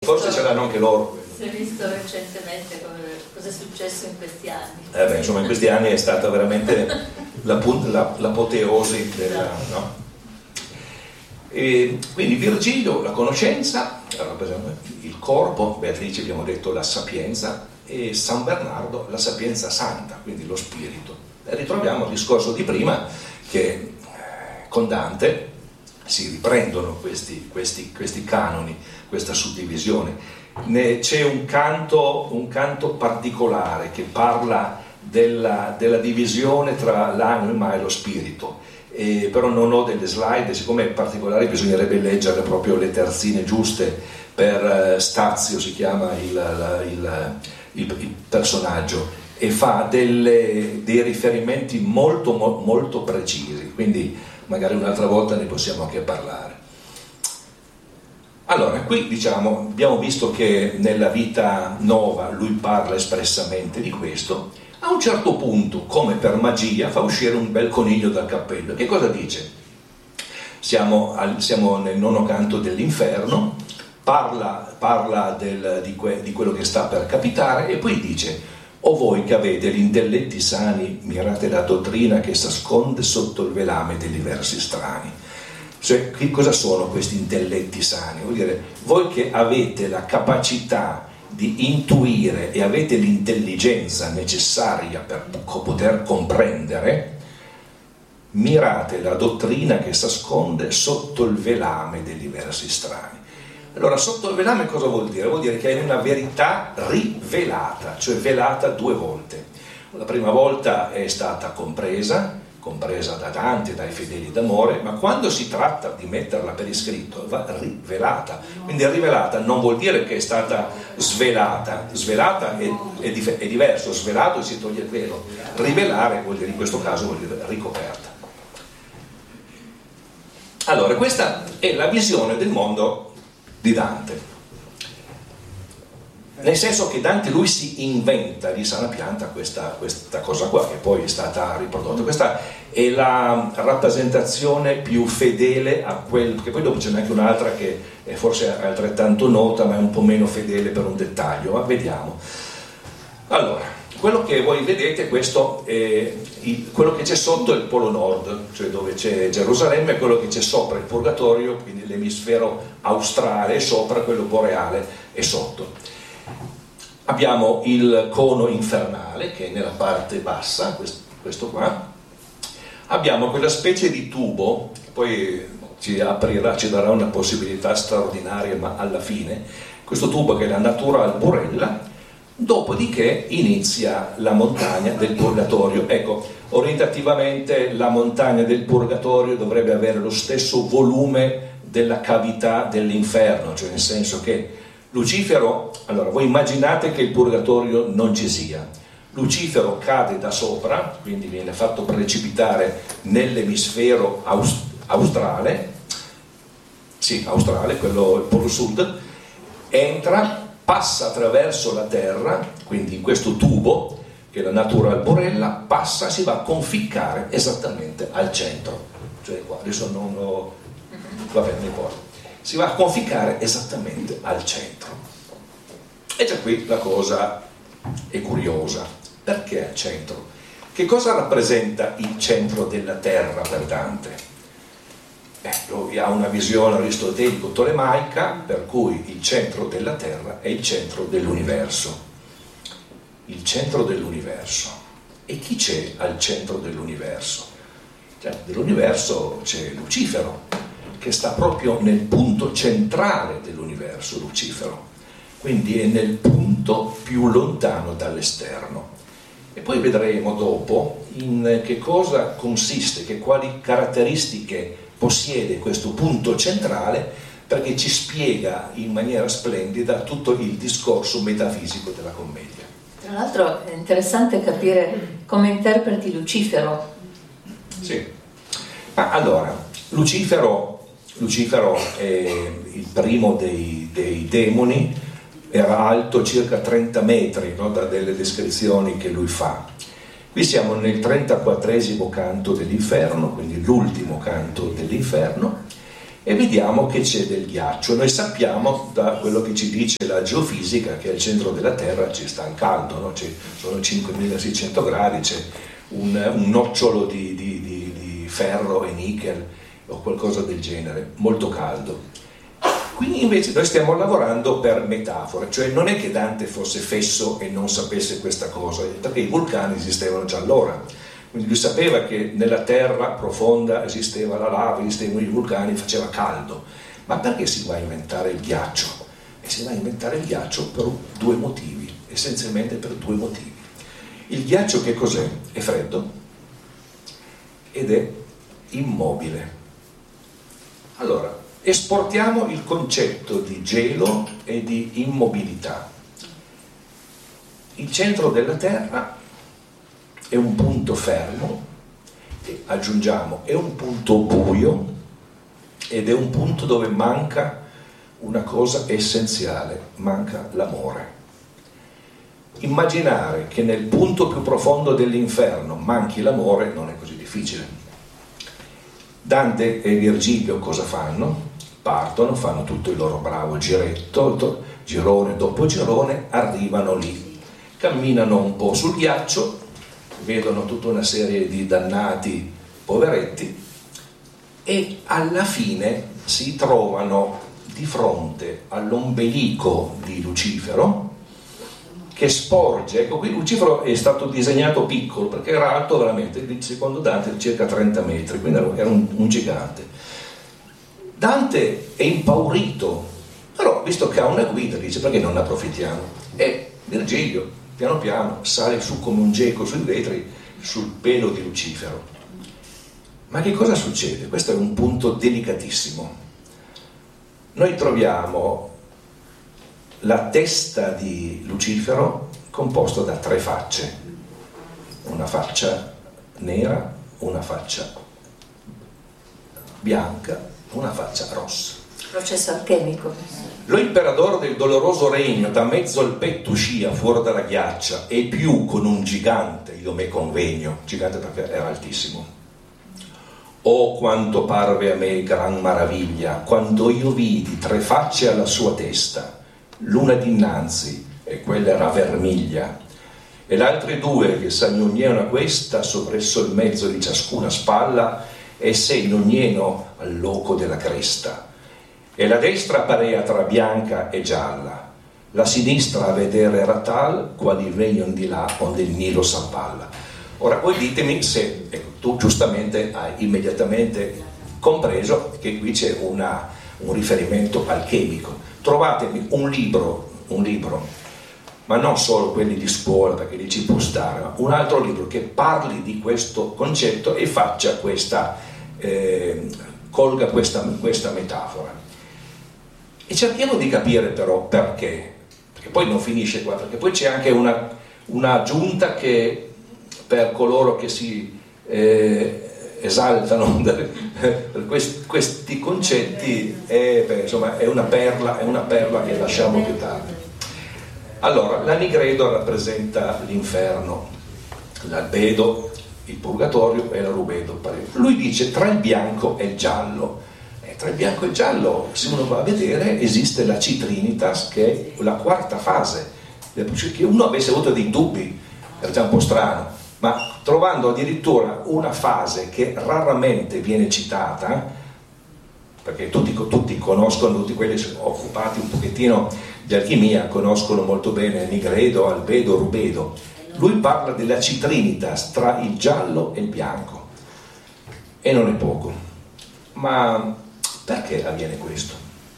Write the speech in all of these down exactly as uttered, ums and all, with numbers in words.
forse ce l'hanno anche loro. Si è visto recentemente cosa è successo in questi anni. Eh beh, insomma, in questi anni è stata veramente la, la, l'apoteosi della, no? E quindi Virgilio, la conoscenza, rappresenta il corpo, Beatrice abbiamo detto la sapienza, e San Bernardo la sapienza santa, quindi lo spirito. E ritroviamo il discorso di prima che con Dante si riprendono questi, questi, questi canoni, questa suddivisione. Ne, c'è un canto, un canto particolare che parla della, della divisione tra l'anima e lo spirito. Eh, però non ho delle slide, siccome è particolare bisognerebbe leggere proprio le terzine giuste per eh, Stazio, si chiama il, la, il, il, il personaggio, e fa delle, dei riferimenti molto mo, molto precisi, quindi magari un'altra volta ne possiamo anche parlare. Allora, qui diciamo, abbiamo visto che nella Vita Nova lui parla espressamente di questo. A un certo punto, come per magia, fa uscire un bel coniglio dal cappello. Che cosa dice? Siamo, al, siamo nel nono canto dell'inferno, parla, parla del, di, que, di quello che sta per capitare e poi dice: o voi che avete gli intelletti sani, mirate la dottrina che si nasconde sotto il velame degli versi strani. Cioè, che cosa sono questi intelletti sani? Vuol dire, voi che avete la capacità di intuire e avete l'intelligenza necessaria per poter comprendere, mirate la dottrina che si nasconde sotto il velame degli versi strani. Allora, sotto il velame cosa vuol dire? Vuol dire che è una verità rivelata, cioè velata due volte. La prima volta è stata compresa, compresa da Dante, dai fedeli d'amore, ma quando si tratta di metterla per iscritto va rivelata. Quindi rivelata non vuol dire che è stata svelata, svelata è, è, dif- è diverso, svelato si toglie il velo, rivelare vuol dire, in questo caso vuol dire ricoperta. Allora, questa è la visione del mondo di Dante, nel senso che Dante lui si inventa di sana pianta questa, questa cosa qua che poi è stata riprodotta. Questa è la rappresentazione più fedele a quel, che poi dopo c'è anche un'altra che è forse altrettanto nota ma è un po' meno fedele per un dettaglio, ma vediamo. Allora, quello che voi vedete, questo è il, quello che c'è sotto è il polo nord, cioè dove c'è Gerusalemme, e quello che c'è sopra il purgatorio, quindi l'emisfero australe è sopra, quello boreale è sotto. Abbiamo il cono infernale che è nella parte bassa, questo, questo qua. Abbiamo quella specie di tubo, che poi ci aprirà, ci darà una possibilità straordinaria, ma alla fine, questo tubo che è la natural burella, dopodiché inizia la montagna del purgatorio. Ecco, orientativamente la montagna del purgatorio dovrebbe avere lo stesso volume della cavità dell'inferno, cioè nel senso che Lucifero, allora voi immaginate che il purgatorio non ci sia, Lucifero cade da sopra, quindi viene fatto precipitare nell'emisfero aust- australe, sì, australe, quello il polo sud, entra, passa attraverso la terra, quindi in questo tubo, che è la natural burella, passa, si va a conficcare esattamente al centro, cioè qua, adesso non lo, va bene, poi. Si va a conficcare esattamente al centro. E già qui la cosa è curiosa. Perché al centro? Che cosa rappresenta il centro della terra per Dante? Eh, lui ha una visione aristotelico-tolemaica per cui il centro della terra è il centro dell'universo. Il centro dell'universo. E chi c'è al centro dell'universo? Cioè, dell'universo c'è Lucifero, che sta proprio nel punto centrale dell'universo, Lucifero, quindi è nel punto più lontano dall'esterno. E poi vedremo dopo in che cosa consiste, che quali caratteristiche possiede questo punto centrale, perché ci spiega in maniera splendida tutto il discorso metafisico della commedia. Tra l'altro è interessante capire come interpreti Lucifero. Sì, ma allora, Lucifero Lucifero è il primo dei, dei demoni, era alto circa trenta metri, no, da delle descrizioni che lui fa. Qui siamo nel trentaquattresimo canto dell'inferno, quindi l'ultimo canto dell'inferno, e vediamo che c'è del ghiaccio. Noi sappiamo da quello che ci dice la geofisica che al centro della Terra ci sta il caldo, no? Ci sono cinquemilaseicento gradi, c'è un, un nocciolo di, di, di, di ferro e nickel o qualcosa del genere, molto caldo. Qui invece noi stiamo lavorando per metafore, cioè non è che Dante fosse fesso e non sapesse questa cosa, perché i vulcani esistevano già allora. Quindi lui sapeva che nella terra profonda esisteva la lava, esistevano i vulcani, faceva caldo. Ma perché si va a inventare il ghiaccio? E si va a inventare il ghiaccio per due motivi, essenzialmente per due motivi. Il ghiaccio che cos'è? È freddo ed è immobile. Allora, esportiamo il concetto di gelo e di immobilità. Il centro della Terra è un punto fermo, e aggiungiamo è un punto buio ed è un punto dove manca una cosa essenziale, manca l'amore. Immaginare che nel punto più profondo dell'inferno manchi l'amore non è così difficile. Dante e Virgilio cosa fanno? Partono, fanno tutto il loro bravo giretto, girone dopo girone, arrivano lì, camminano un po' sul ghiaccio, vedono tutta una serie di dannati poveretti e alla fine si trovano di fronte all'ombelico di Lucifero che sporge. Ecco, qui Lucifero è stato disegnato piccolo perché era alto veramente, secondo Dante, di circa trenta metri, quindi era un, un gigante. Dante è impaurito, però visto che ha una guida dice perché non ne approfittiamo? E Virgilio piano piano sale su come un geco sui vetri, sul pelo di Lucifero. Ma che cosa succede? Questo è un punto delicatissimo. Noi troviamo la testa di Lucifero composta da tre facce, una faccia nera, una faccia bianca, una faccia rossa. Processo alchemico. Lo imperatore del doloroso regno da mezzo al petto uscia fuori dalla ghiaccia e più con un gigante io me convegno, gigante perché era altissimo. Oh quanto parve a me gran maraviglia quando io vidi tre facce alla sua testa, l'una dinanzi e quella era vermiglia e le altre due che s'agnognevano a questa sovresso il mezzo di ciascuna spalla e se in ogneno al loco della cresta. E la destra parea tra bianca e gialla, la sinistra a vedere era tal quali vengono di là onde il Nilo s'ampalla. Ora voi ditemi se, ecco, tu giustamente hai immediatamente compreso che qui c'è una, un riferimento alchemico. Trovatemi un libro, un libro, ma non solo quelli di scuola perché lì ci può stare, ma un altro libro che parli di questo concetto e faccia questa, eh, colga questa, questa metafora. E cerchiamo di capire però perché, perché poi non finisce qua, perché poi c'è anche una, una aggiunta che per coloro che si eh, esaltano per questi, questi concetti è, beh, insomma, è una perla, è una perla che lasciamo più tardi. Allora, l'anigredo rappresenta l'inferno, l'albedo, il purgatorio e la rubedo. Lui dice tra il bianco e il giallo. Tra il bianco e il giallo, se uno va a vedere, esiste la Citrinitas, che è la quarta fase. Che uno avesse avuto dei dubbi, era già un po' strano, ma trovando addirittura una fase che raramente viene citata, perché tutti, tutti conoscono, tutti quelli che sono occupati un pochettino di alchimia, conoscono molto bene nigredo, albedo, rubedo. Lui parla della Citrinitas, tra il giallo e il bianco. E non è poco. Ma perché avviene questo?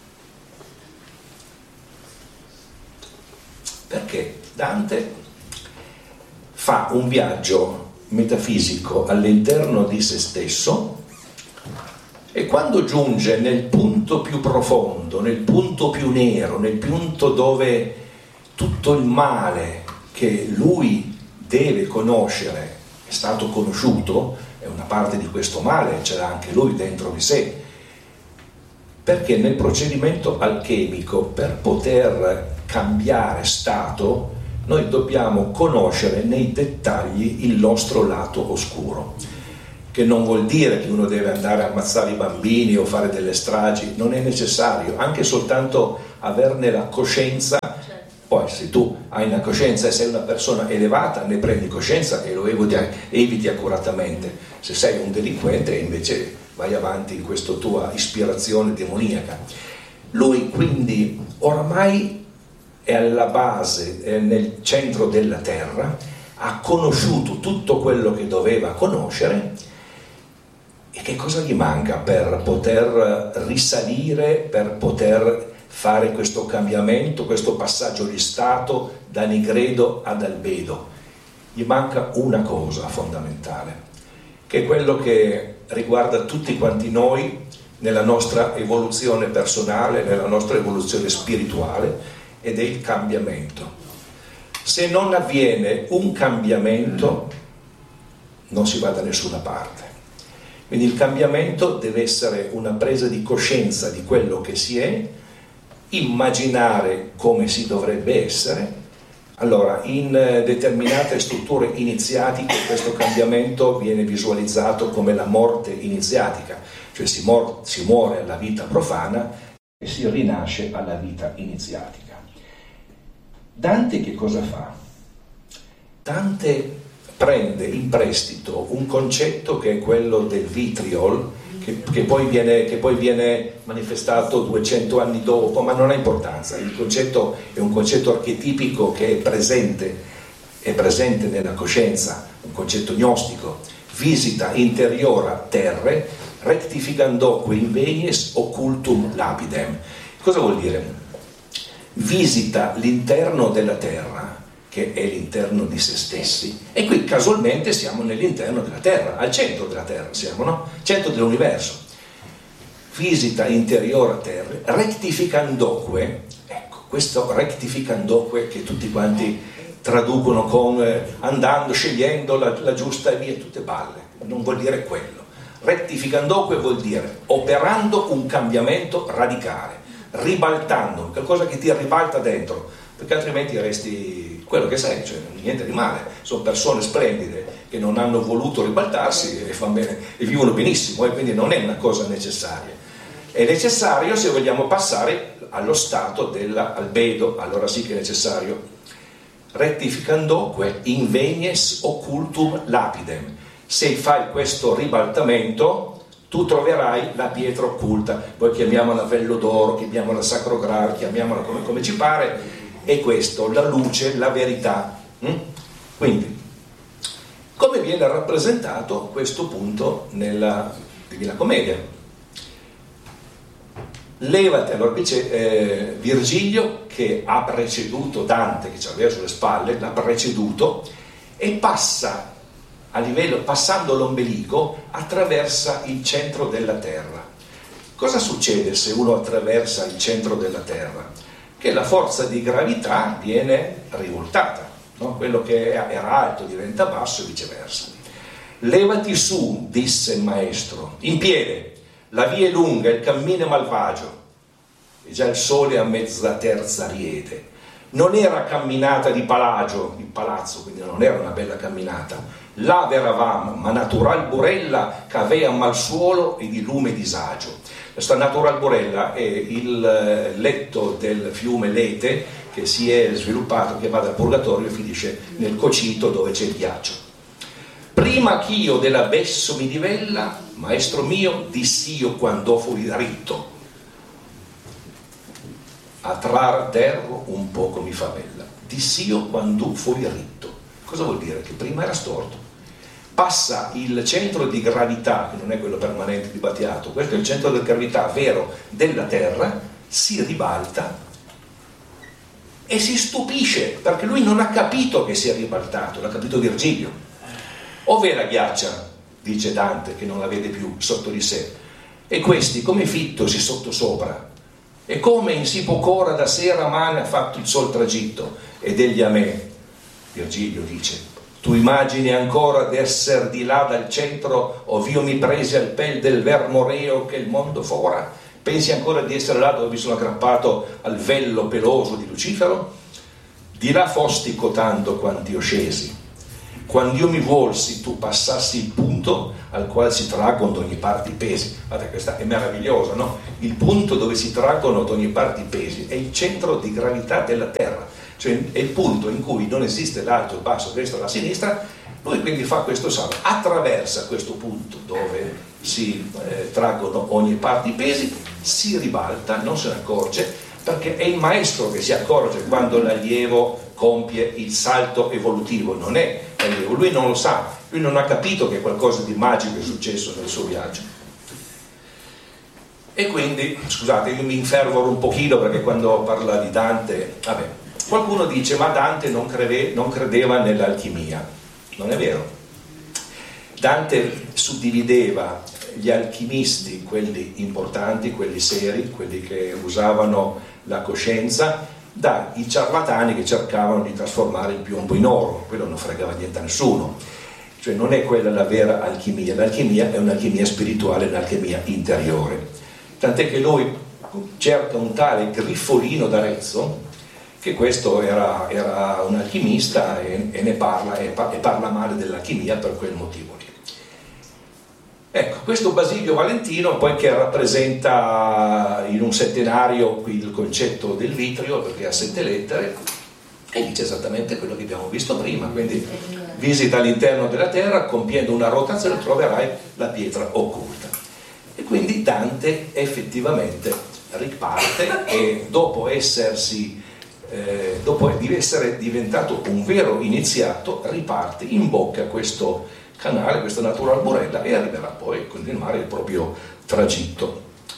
Perché Dante fa un viaggio metafisico all'interno di se stesso e quando giunge nel punto più profondo, nel punto più nero, nel punto dove tutto il male che lui deve conoscere è stato conosciuto, è una parte di questo male, c'era anche lui dentro di sé. Perché nel procedimento alchemico, per poter cambiare stato, noi dobbiamo conoscere nei dettagli il nostro lato oscuro. che non vuol dire che uno deve andare a ammazzare i bambini o fare delle stragi, non è necessario, anche soltanto averne la coscienza. Poi se tu hai una coscienza e sei una persona elevata, ne prendi coscienza e lo eviti, eviti accuratamente. Se sei un delinquente invece vai avanti in questa tua ispirazione demoniaca. Lui quindi oramai è alla base, è nel centro della terra, ha conosciuto tutto quello che doveva conoscere. E che cosa gli manca per poter risalire, per poter fare questo cambiamento, questo passaggio di stato da nigredo ad albedo? Gli manca una cosa fondamentale, che è quello che riguarda tutti quanti noi nella nostra evoluzione personale, nella nostra evoluzione spirituale, ed è il cambiamento. Se non avviene un cambiamento, non si va da nessuna parte. Quindi il cambiamento deve essere una presa di coscienza di quello che si è, immaginare come si dovrebbe essere. Allora, in determinate strutture iniziatiche questo cambiamento viene visualizzato come la morte iniziatica, cioè si, mor- si muore alla vita profana e si rinasce alla vita iniziatica. Dante che cosa fa? Dante prende in prestito un concetto che è quello del vitriol, che, che, poi viene, che poi viene manifestato duecento anni dopo, ma non ha importanza. Il concetto è un concetto archetipico che è presente, è presente nella coscienza, un concetto gnostico. Visita interiora terre, rectificandoque invenies occultum lapidem. Cosa vuol dire? Visita l'interno della terra, che è l'interno di se stessi, e qui casualmente siamo nell'interno della terra, al centro della terra siamo, no? Centro dell'universo. Visita interiore a terra, rectificandoque, ecco, questo rectificandoque che tutti quanti traducono con eh, andando, scegliendo la, la giusta via, tutte balle, non vuol dire quello. Rectificandoque vuol dire operando un cambiamento radicale, ribaltando, qualcosa che ti ribalta dentro, perché altrimenti resti quello che sei, cioè niente di male. Sono persone splendide che non hanno voluto ribaltarsi e, fanno bene, e vivono benissimo, e quindi non è una cosa necessaria. È necessario se vogliamo passare allo stato dell'albedo, allora sì che è necessario. Rectificandoque invenies occultum lapidem. Se fai questo ribaltamento, tu troverai la pietra occulta, poi chiamiamola vello d'oro, chiamiamola sacro graal, chiamiamola come, come ci pare. E questo, la luce, la verità. Quindi, come viene rappresentato questo punto nella Divina Commedia? Levati, allora dice eh, Virgilio, che ha preceduto Dante, che ci aveva sulle spalle, l'ha preceduto, e passa a livello, passando l'ombelico, attraversa il centro della terra. Cosa succede se uno attraversa il centro della terra? Che la forza di gravità viene rivoltata, no? Quello che era alto diventa basso e viceversa. Levati su, disse il maestro, in piede, la via è lunga, il cammino è malvagio, e già il sole a mezza terza riede. Non era camminata di palagio, di palazzo, quindi non era una bella camminata. Là veravam, ma natural burella che avea mal suolo e di lume disagio. Questa natural burella è il letto del fiume Lete che si è sviluppato, che va dal Purgatorio e finisce nel Cocito dove c'è il ghiaccio. Prima ch'io dell'abesso mi divella, maestro mio, dissi io quando fui ritto. A trar d'erro un poco mi fa bella. Dissi io quando fui ritto. Cosa vuol dire? Che prima era storto. Passa il centro di gravità, che non è quello permanente di Battiato, questo è il centro di gravità vero della Terra, si ribalta e si stupisce, perché lui non ha capito che si è ribaltato, l'ha capito Virgilio. Ove la ghiaccia, dice Dante, che non la vede più sotto di sé, e questi come fittosi sotto sopra, e come in si poc'ora da sera mane ha fatto il sol tragitto, ed egli a me, Virgilio dice, tu immagini ancora d'esser di là dal centro, ov'io mi presi al pel del vermoreo che il mondo fora? Pensi ancora di essere là dove mi sono aggrappato al vello peloso di Lucifero? Di là fosti cotando quant'io scesi. quando io mi volsi tu passassi il punto al quale si traggono da ogni parte i pesi. Guarda, questa è meravigliosa, no? Il punto dove si traggono da ogni parte i pesi è il centro di gravità della Terra, cioè è il punto in cui non esiste l'alto, il basso, il destro e la sinistra. Lui quindi fa questo salto, attraversa questo punto dove si eh, traggono ogni parte i pesi, si ribalta, non se ne accorge, perché è il maestro che si accorge quando l'allievo compie il salto evolutivo, non è l'allievo, lui non lo sa, lui non ha capito che qualcosa di magico è successo nel suo viaggio. E quindi, scusate, io mi infervoro un pochino perché quando parla di Dante, vabbè, qualcuno dice ma Dante non, crede, non credeva nell'alchimia. Non è vero. Dante suddivideva gli alchimisti, quelli importanti, quelli seri, quelli che usavano la coscienza, dai ciarlatani che cercavano di trasformare il piombo in oro. Quello non fregava niente a nessuno. Cioè non è quella la vera alchimia. L'alchimia è un'alchimia spirituale, un'alchimia interiore. Tant'è che lui cerca un tale Griffolino d'Arezzo, che questo era, era un alchimista e, e ne parla e, e parla male dell'alchimia per quel motivo lì. Ecco, questo Basilio Valentino poi che rappresenta in un settenario qui il concetto del vitrio, perché ha sette lettere, e dice esattamente quello che abbiamo visto prima, quindi visita l'interno della terra, compiendo una rotazione troverai la pietra occulta. E quindi Dante effettivamente riparte e dopo essersi Eh, dopo di essere diventato un vero iniziato, riparte, imbocca questo canale, questa natura arborella e arriverà poi a continuare il proprio tragitto.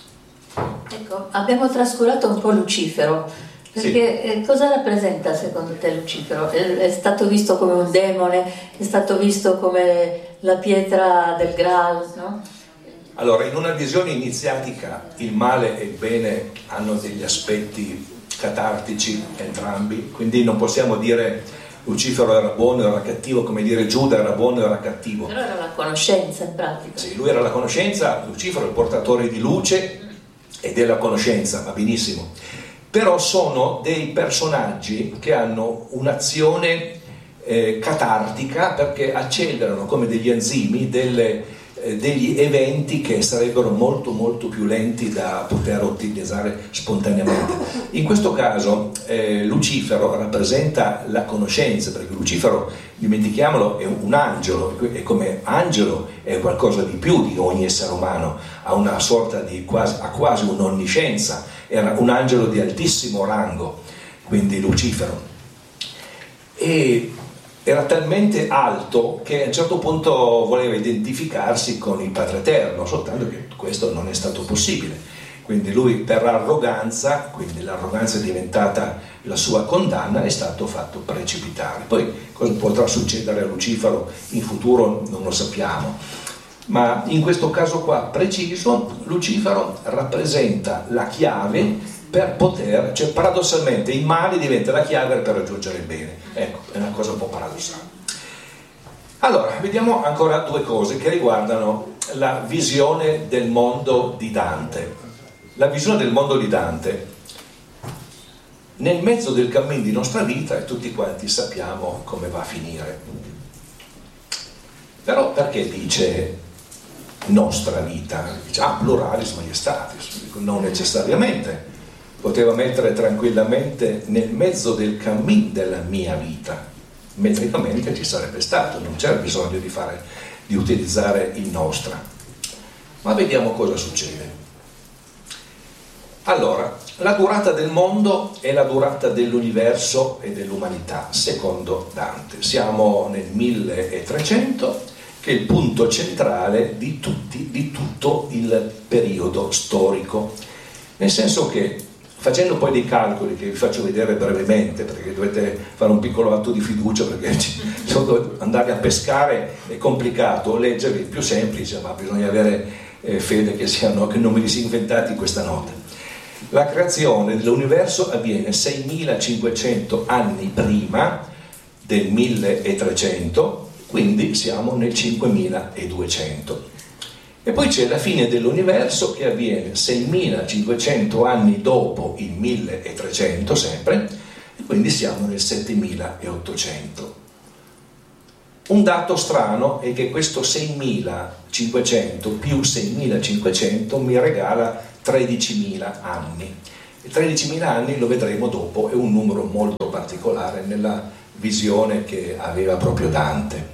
Ecco, abbiamo trascurato un po' Lucifero, perché sì. eh, cosa rappresenta secondo te Lucifero? È, è stato visto come un demone, è stato visto come la pietra del Graal, no? Allora, in una visione iniziatica il male e il bene hanno degli aspetti catartici entrambi, quindi non possiamo dire Lucifero era buono o era cattivo come dire Giuda era buono o era cattivo. Però era la conoscenza in pratica. Sì, lui era la conoscenza, Lucifero è il portatore di luce e della conoscenza, va benissimo. Però sono dei personaggi che hanno un'azione eh, catartica perché accelerano come degli enzimi delle degli eventi che sarebbero molto molto più lenti da poter utilizzare spontaneamente. In questo caso eh, Lucifero rappresenta la conoscenza, perché Lucifero, dimentichiamolo, è un angelo e come angelo è qualcosa di più di ogni essere umano, ha una sorta di quasi, ha quasi un'onniscienza, era un angelo di altissimo rango, quindi Lucifero. E era talmente alto che a un certo punto voleva identificarsi con il Padre Eterno, soltanto che questo non è stato possibile. Quindi lui per arroganza, quindi l'arroganza è diventata la sua condanna, è stato fatto precipitare. Poi cosa potrà succedere a Lucifero in futuro non lo sappiamo. Ma in questo caso qua preciso, Lucifero rappresenta la chiave per poter, cioè paradossalmente il male diventa la chiave per raggiungere il bene. Ecco, è una cosa un po' paradossale. Allora, vediamo ancora due cose che riguardano la visione del mondo di Dante. La visione del mondo di Dante nel mezzo del cammino di nostra vita, e tutti quanti sappiamo come va a finire. Però perché dice nostra vita? Dice, ah, pluralis majestatis, non necessariamente. Poteva mettere tranquillamente nel mezzo del cammin della mia vita, metricamente ci sarebbe stato, non c'era bisogno di, fare, di utilizzare il nostra. Ma vediamo cosa succede. Allora, la durata del mondo è la durata dell'universo e dell'umanità, secondo Dante. Siamo nel milletrecento, che è il punto centrale di, tutti, di tutto il periodo storico, nel senso che facendo poi dei calcoli che vi faccio vedere brevemente, perché dovete fare un piccolo atto di fiducia, perché andare a pescare è complicato, leggerli è più semplice, ma bisogna avere eh, fede che, siano, che non me li si inventati questa notte. La creazione dell'universo avviene seimilacinquecento anni prima del milletrecento, quindi siamo nel cinquemiladuecento. E poi c'è la fine dell'universo che avviene seimilacinquecento anni dopo il milletrecento sempre, e quindi siamo nel settemilaottocento. Un dato strano è che questo seimilacinquecento più seimilacinquecento mi regala tredicimila anni. E tredicimila anni, lo vedremo dopo, è un numero molto particolare nella visione che aveva proprio Dante.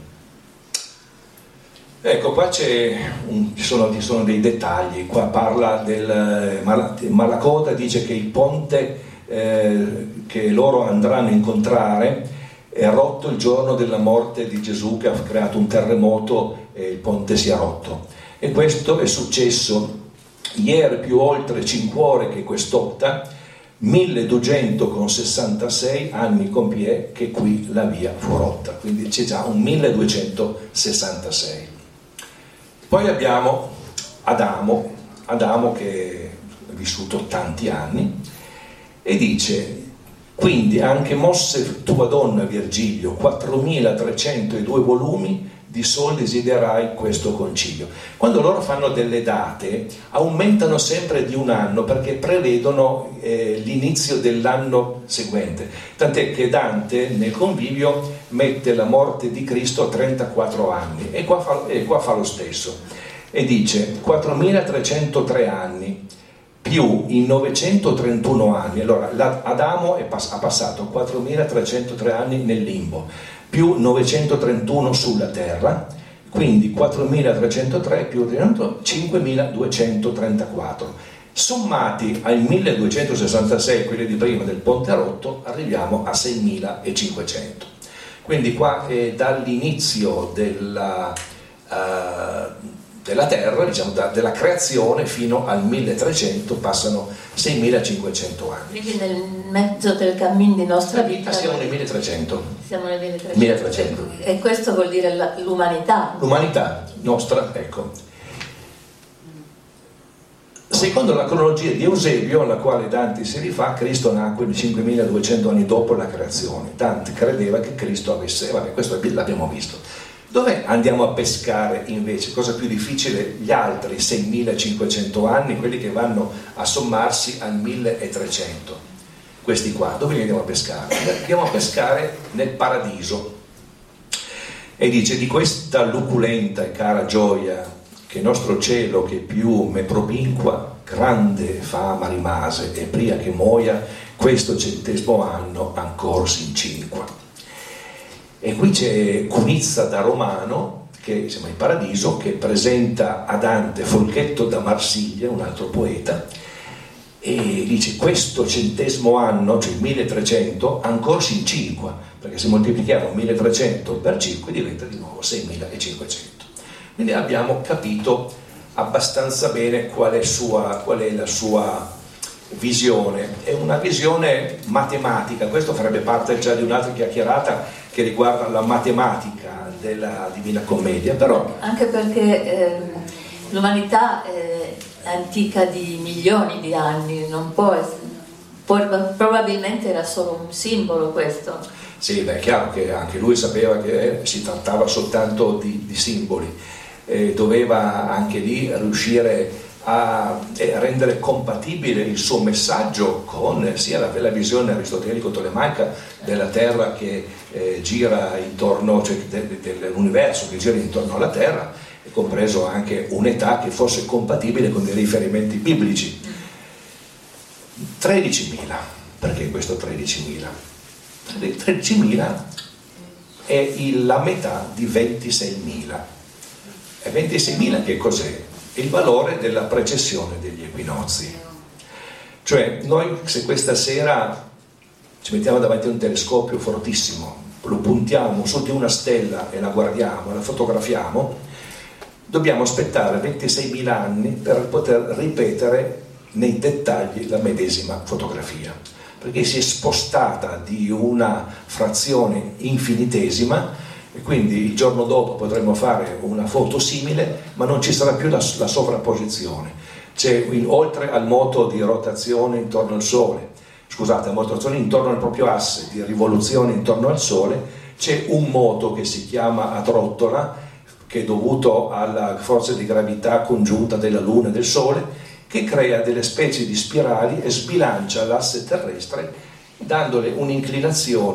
Ecco, qua c'è un, ci, sono, ci sono dei dettagli. Qua parla del Malacoda, dice che il ponte eh, che loro andranno a incontrare è rotto il giorno della morte di Gesù, che ha creato un terremoto e il ponte si è rotto. E questo è successo ieri più oltre cinquore che quest'otta, milleduecentosessantasei anni compie che qui la via fu rotta, quindi c'è già un milleduecentosessantasei. Poi abbiamo Adamo, Adamo che ha vissuto tanti anni, e dice: quindi anche mosse tua donna Virgilio quattromilatrecentodue volumi di sol desiderai questo concilio. Quando loro fanno delle date aumentano sempre di un anno, perché prevedono eh, l'inizio dell'anno seguente, tant'è che Dante nel Convivio mette la morte di Cristo a trentaquattro anni, e qua fa, e qua fa lo stesso, e dice quattromilatrecentotre anni più i novecentotrentuno anni. Allora Adamo è pass- ha passato quattromilatrecentotre anni nel limbo, più novecentotrentuno sulla terra, quindi quattromilatrecentotre più cinquemiladuecentotrentaquattro. Sommati ai milleduecentosessantasei, quelli di prima del ponte rotto, arriviamo a seimilacinquecento. Quindi qua è dall'inizio della, uh, della terra, diciamo da, della creazione, fino al milletrecento passano seimilacinquecento anni. Quindi nel mezzo del cammino di nostra vita siamo nel milletrecento. Siamo nel milletrecento. milletrecento. E questo vuol dire la, l'umanità. L'umanità nostra, ecco. Secondo la cronologia di Eusebio, alla quale Dante si rifà, Cristo nacque cinquemiladuecento anni dopo la creazione. Dante credeva che Cristo avesse, vabbè, questo l'abbiamo visto. Dove andiamo a pescare invece? Cosa più difficile? Gli altri seimilacinquecento anni, quelli che vanno a sommarsi al milletrecento. Questi qua, dove li andiamo a pescare? Andiamo a pescare nel paradiso. E dice: di questa luculenta e cara gioia, che nostro cielo che più me propinqua, grande fama rimase, e pria che muoia, questo centesimo anno ancor s'incinqua. E qui c'è Cunizza da Romano, che siamo in paradiso, che presenta a Dante Folchetto da Marsiglia, un altro poeta, e dice: questo centesimo anno, cioè il milletrecento, ancora si incinqua, perché se moltiplichiamo milletrecento per cinque diventa di nuovo seimilacinquecento. Quindi abbiamo capito abbastanza bene qual è, sua, qual è la sua visione. È una visione matematica, questo farebbe parte già di un'altra chiacchierata che riguarda la matematica della Divina Commedia, però anche perché eh, l'umanità è antica di milioni di anni, non può essere, può, probabilmente era solo un simbolo questo. Sì, beh, è chiaro che anche lui sapeva che si trattava soltanto di, di simboli, eh, doveva anche lì riuscire a eh, rendere compatibile il suo messaggio con sia la, la visione aristotelico-tolemaica della Terra che eh, gira intorno, cioè de, de, dell'universo che gira intorno alla Terra, e compreso anche un'età che fosse compatibile con dei riferimenti biblici. tredicimila, perché questo tredicimila? tredicimila è il, la metà di ventiseimila. E ventiseimila che cos'è? Il valore della precessione degli equinozi. Cioè noi, se questa sera ci mettiamo davanti a un telescopio fortissimo, lo puntiamo su di una stella e la guardiamo, la fotografiamo, dobbiamo aspettare ventiseimila anni per poter ripetere nei dettagli la medesima fotografia, perché si è spostata di una frazione infinitesima, e quindi il giorno dopo potremo fare una foto simile, ma non ci sarà più la, la sovrapposizione. C'è, oltre al moto di rotazione intorno al Sole, scusate, la rotazione intorno al proprio asse di rivoluzione intorno al Sole, c'è un moto che si chiama a trottola, che è dovuto alla forza di gravità congiunta della Luna e del Sole, che crea delle specie di spirali e sbilancia l'asse terrestre, dandole un'inclinazione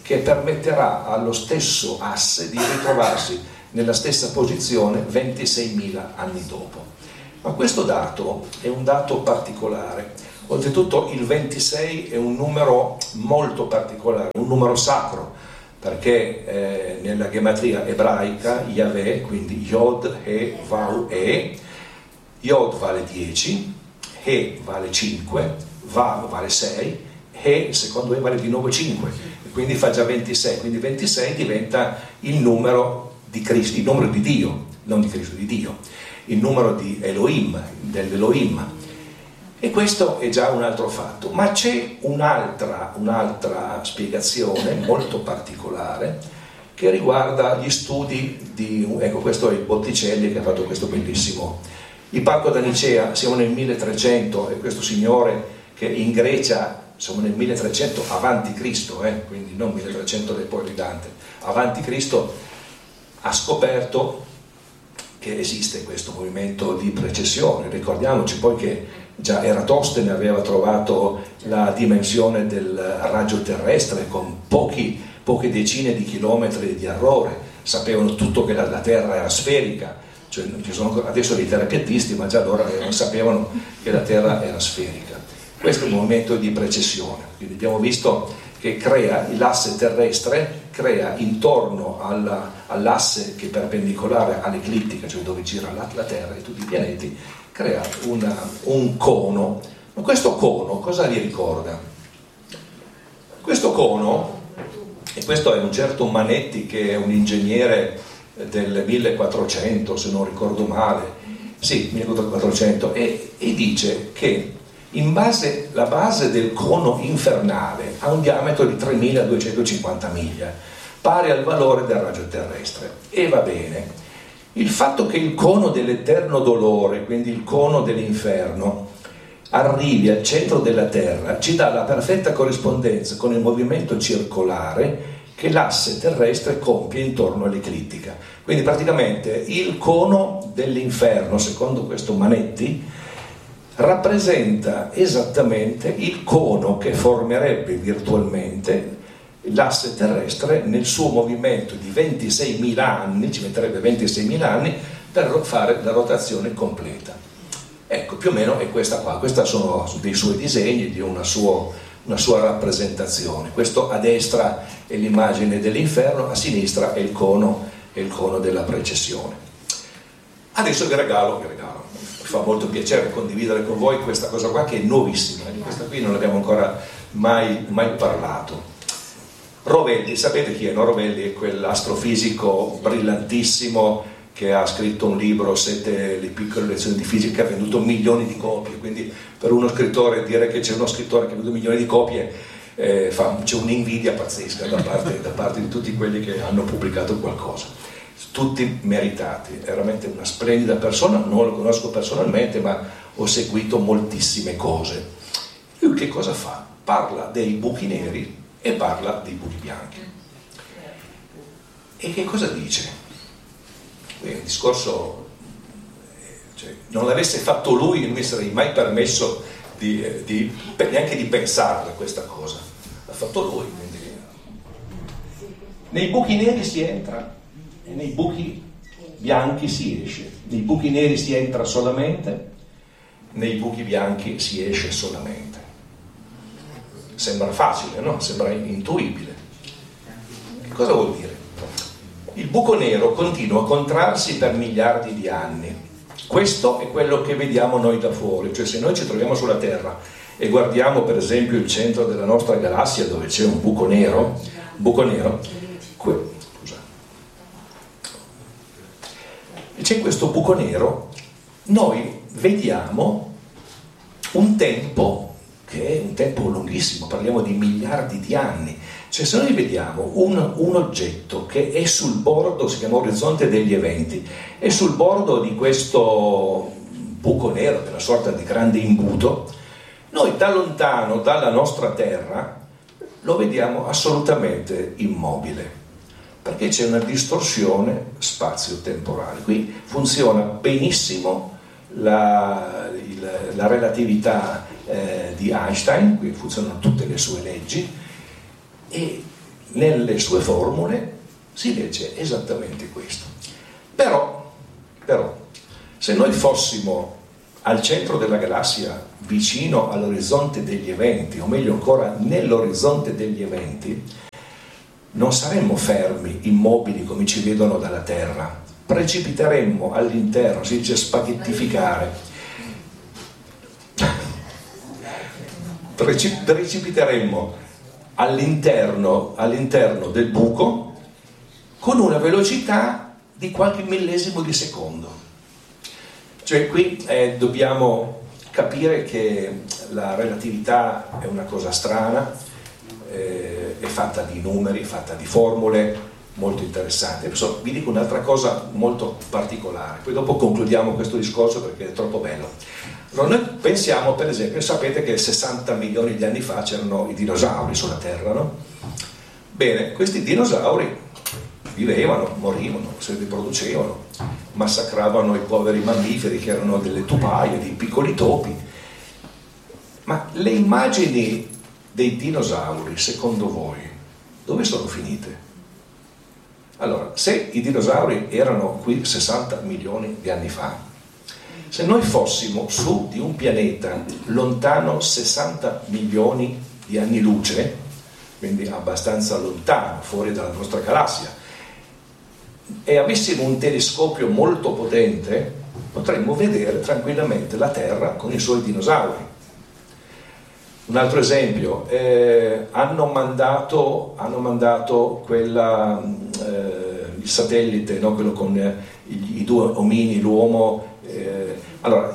che permetterà allo stesso asse di ritrovarsi nella stessa posizione ventiseimila anni dopo. Ma questo dato è un dato particolare. Oltretutto il ventisei è un numero molto particolare, un numero sacro, perché eh, nella gematria ebraica Yahweh, quindi Yod, He, Vau, E, Yod vale dieci, He vale cinque, Vav vale sei, He, il secondo E vale di nuovo cinque, e quindi fa già ventisei, quindi ventisei diventa il numero di Cristo, il numero di Dio, non di Cristo, di Dio, il numero di Elohim, dell'Elohim. E questo è già un altro fatto, ma c'è un'altra, un'altra spiegazione molto particolare che riguarda gli studi di, ecco, questo è il Botticelli che ha fatto questo bellissimo, il Parco da Nicea. Siamo nel milletrecento e questo signore che in Grecia, siamo nel milletrecento avanti Cristo, eh, quindi non milletrecento del poi di Dante, avanti Cristo, ha scoperto che esiste questo movimento di precessione. Ricordiamoci poi che già Eratostene aveva trovato la dimensione del raggio terrestre con pochi, poche decine di chilometri di errore. Sapevano tutto che la, la Terra era sferica, cioè, ci sono adesso dei terrapiattisti, ma già allora sapevano che la Terra era sferica. Questo è un movimento di precessione, quindi abbiamo visto che crea l'asse terrestre, crea intorno alla, all'asse che è perpendicolare all'eclittica, cioè dove gira la, la Terra e tutti i pianeti, crea una, un cono. Ma questo cono cosa gli ricorda? Questo cono, e questo è un certo Manetti che è un ingegnere del millequattrocento, se non ricordo male, sì, millequattrocento, e, e dice che in base, la base del cono infernale ha un diametro di tremiladuecentocinquanta miglia, pari al valore del raggio terrestre. E va bene. Il fatto che il cono dell'eterno dolore, quindi il cono dell'inferno, arrivi al centro della Terra, ci dà la perfetta corrispondenza con il movimento circolare che l'asse terrestre compie intorno all'eclittica. Quindi praticamente il cono dell'inferno, secondo questo Manetti, rappresenta esattamente il cono che formerebbe virtualmente l'asse terrestre nel suo movimento di ventiseimila anni, ci metterebbe ventiseimila anni per fare la rotazione completa. Ecco, più o meno è questa qua, questi sono dei suoi disegni, di una, suo, una sua rappresentazione. Questo a destra è l'immagine dell'inferno, a sinistra è il cono, è il cono della precessione. Adesso vi regalo, vi regalo. Mi fa molto piacere condividere con voi questa cosa qua che è nuovissima, di questa qui non abbiamo ancora mai, mai parlato. Rovelli, sapete chi è? No? Rovelli è quell'astrofisico brillantissimo che ha scritto un libro, Sette le piccole lezioni di fisica, che ha venduto milioni di copie, quindi per uno scrittore dire che c'è uno scrittore che ha venduto milioni di copie, eh, fa, c'è un'invidia pazzesca da parte, da parte di tutti quelli che hanno pubblicato qualcosa. Tutti meritati, è veramente una splendida persona, non lo conosco personalmente ma ho seguito moltissime cose. Lui che cosa fa? Parla dei buchi neri e parla dei buchi bianchi. E che cosa dice? È un discorso, cioè, non l'avesse fatto lui non mi sarei mai permesso di, di, neanche di pensarla questa cosa, l'ha fatto lui. Quindi. Nei buchi neri si entra e nei buchi bianchi si esce. Nei buchi neri si entra solamente, nei buchi bianchi si esce solamente. Sembra facile, no? Sembra intuibile. Che cosa vuol dire? Il buco nero continua a contrarsi per miliardi di anni. Questo è quello che vediamo noi da fuori, cioè se noi ci troviamo sulla Terra e guardiamo per esempio il centro della nostra galassia dove c'è un buco nero, un buco nero, que- c'è questo buco nero, noi vediamo un tempo che è un tempo lunghissimo, parliamo di miliardi di anni. Cioè se noi vediamo un, un oggetto che è sul bordo, si chiama orizzonte degli eventi, è sul bordo di questo buco nero, che è una sorta di grande imbuto, noi da lontano, dalla nostra Terra, lo vediamo assolutamente immobile, perché c'è una distorsione spazio-temporale. Qui funziona benissimo la, il, la relatività eh, di Einstein, qui funzionano tutte le sue leggi, e nelle sue formule si legge esattamente questo. Però, però, se noi fossimo al centro della galassia, vicino all'orizzonte degli eventi, o meglio ancora nell'orizzonte degli eventi, non saremmo fermi, immobili come ci vedono dalla Terra, precipiteremmo all'interno, si dice spaghettificare, precipiteremmo all'interno, all'interno del buco con una velocità di qualche millesimo di secondo. Cioè qui eh, dobbiamo capire che la relatività è una cosa strana, eh, è fatta di numeri, è fatta di formule molto interessanti. Adesso vi dico un'altra cosa molto particolare, poi dopo concludiamo questo discorso perché è troppo bello. Allora, noi pensiamo, per esempio, sapete che sessanta milioni di anni fa c'erano i dinosauri sulla Terra, no? Bene, questi dinosauri vivevano, morivano, si riproducevano, massacravano i poveri mammiferi che erano delle tupaie, dei piccoli topi. Ma le immagini dei dinosauri, secondo voi, dove sono finite? Allora, se i dinosauri erano qui sessanta milioni di anni fa, se noi fossimo su di un pianeta lontano sessanta milioni di anni luce, quindi abbastanza lontano, fuori dalla nostra galassia, e avessimo un telescopio molto potente, potremmo vedere tranquillamente la Terra con i suoi dinosauri. Un altro esempio, eh, hanno mandato, hanno mandato quella, eh, il satellite, no? Quello con eh, i, i due omini, l'uomo. Eh, allora,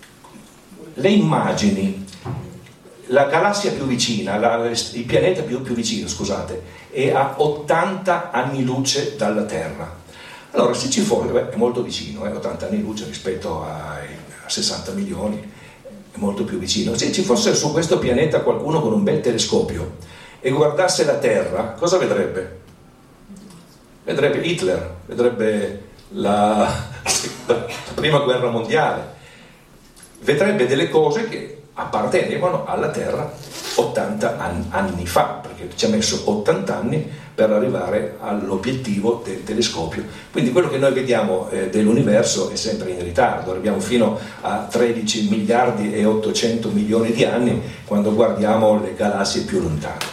le immagini, la galassia più vicina, la, il pianeta più, più vicino, scusate, è a ottanta anni luce dalla Terra. Allora, se ci fosse, beh, è molto vicino, eh, ottanta anni luce rispetto ai, a sessanta milioni, è molto più vicino. Se ci fosse su questo pianeta qualcuno con un bel telescopio e guardasse la Terra, cosa vedrebbe? Vedrebbe Hitler, vedrebbe la, la prima guerra mondiale, vedrebbe delle cose che appartenevano alla Terra ottanta anni fa, perché ci ha messo ottanta anni per arrivare all'obiettivo del telescopio. Quindi quello che noi vediamo eh, dell'universo è sempre in ritardo, arriviamo fino a tredici miliardi e ottocento milioni di anni quando guardiamo le galassie più lontane.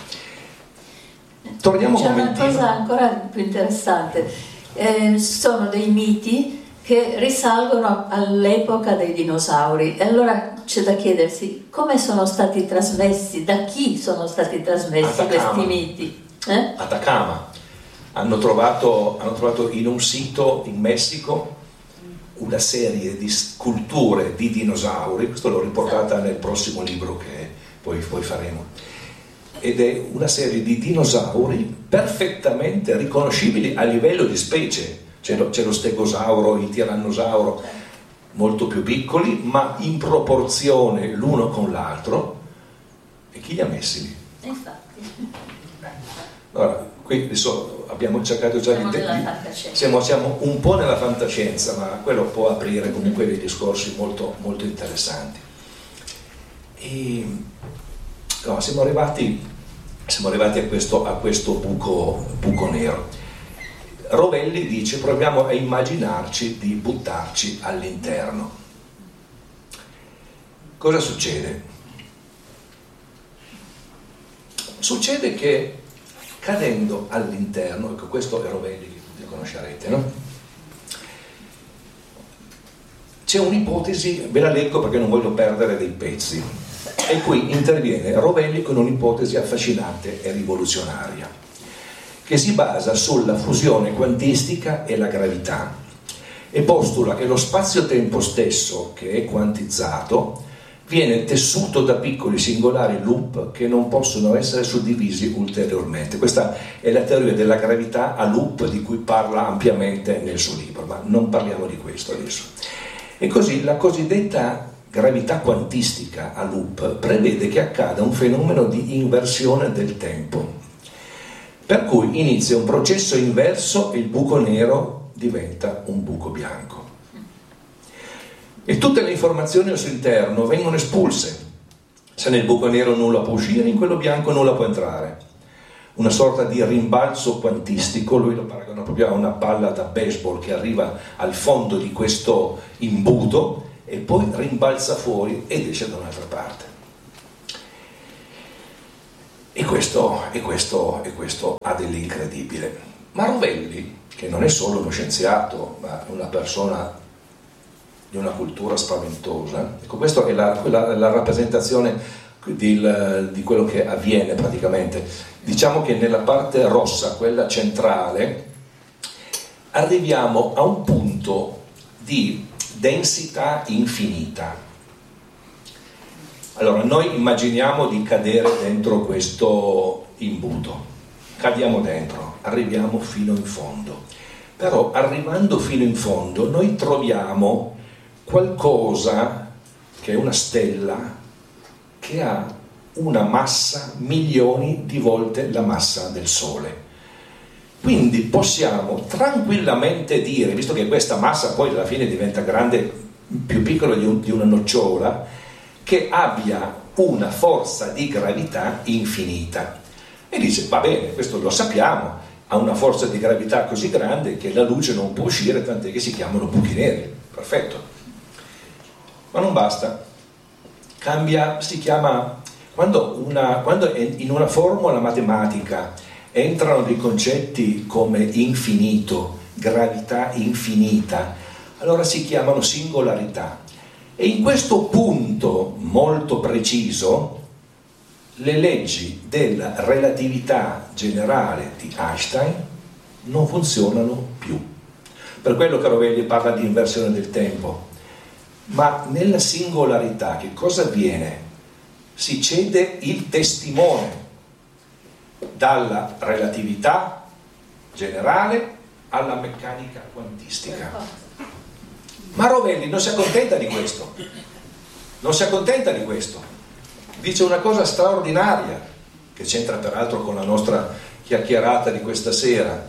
Torniamo C'è un una momentino. cosa ancora più interessante, eh, sono dei miti che risalgono all'epoca dei dinosauri, e allora c'è da chiedersi come sono stati trasmessi, da chi sono stati trasmessi Atacama. questi miti. Eh? Atacama. Hanno trovato, hanno trovato in un sito in Messico una serie di sculture di dinosauri, questo l'ho riportata nel prossimo libro che poi, poi faremo, ed è una serie di dinosauri perfettamente riconoscibili a livello di specie. C'è lo, c'è lo stegosauro, il tirannosauro, molto più piccoli, ma in proporzione l'uno con l'altro. E chi li ha messi lì? Infatti. Allora, qui adesso abbiamo cercato già Siamo di, nella di fantascienza. siamo, siamo un po' nella fantascienza, ma quello può aprire comunque dei discorsi molto, molto interessanti. E, no, siamo arrivati, siamo arrivati a questo, a questo buco, buco nero. Rovelli dice: proviamo a immaginarci di buttarci all'interno. Cosa succede? Succede che cadendo all'interno, ecco, questo è Rovelli che tutti conoscerete, no? C'è un'ipotesi, ve la leggo perché non voglio perdere dei pezzi, e qui interviene Rovelli con un'ipotesi affascinante e rivoluzionaria, che si basa sulla fusione quantistica e la gravità, e postula che lo spazio-tempo stesso, che è quantizzato, viene tessuto da piccoli singolari loop che non possono essere suddivisi ulteriormente. Questa è la teoria della gravità a loop di cui parla ampiamente nel suo libro, ma non parliamo di questo adesso. E così la cosiddetta gravità quantistica a loop prevede che accada un fenomeno di inversione del tempo, per cui inizia un processo inverso e il buco nero diventa un buco bianco. E tutte le informazioni al suo interno vengono espulse. Se nel buco nero nulla può uscire, in quello bianco nulla può entrare. una sorta di rimbalzo quantistico, lui lo paragona proprio a una palla da baseball che arriva al fondo di questo imbuto e poi rimbalza fuori ed esce da un'altra parte. E questo, e questo, e questo ha dell'incredibile. Ma Rovelli, che non è solo uno scienziato, ma una persona di una cultura spaventosa, ecco, questa è la, la, la rappresentazione di, di quello che avviene praticamente. Diciamo che nella parte rossa, quella centrale, arriviamo a un punto di densità infinita. Allora, noi immaginiamo di cadere dentro questo imbuto, cadiamo dentro, arriviamo fino in fondo, però arrivando fino in fondo noi troviamo qualcosa che è una stella che ha una massa milioni di volte la massa del Sole. Quindi possiamo tranquillamente dire, visto che questa massa poi alla fine diventa grande, più piccola di, un, di una nocciola, che abbia una forza di gravità infinita. E dice, va bene, questo lo sappiamo, ha una forza di gravità così grande che la luce non può uscire, tant'è che si chiamano buchi neri. Perfetto. Ma non basta. Cambia, si chiama, quando, una, quando in una formula matematica entrano dei concetti come infinito, gravità infinita, allora si chiamano singolarità. E in questo punto molto preciso le leggi della relatività generale di Einstein non funzionano più. Per quello che Rovelli parla di inversione del tempo. Ma nella singolarità che cosa avviene? Si cede il testimone dalla relatività generale alla meccanica quantistica. Ma Rovelli non si accontenta di questo, non si accontenta di questo, dice una cosa straordinaria, che c'entra peraltro con la nostra chiacchierata di questa sera.